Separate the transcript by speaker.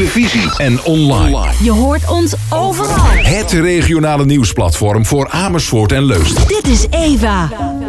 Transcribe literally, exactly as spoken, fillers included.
Speaker 1: televisie en online.
Speaker 2: Je hoort ons overal.
Speaker 1: Het regionale nieuwsplatform voor Amersfoort en Leusden.
Speaker 2: Dit is Eva.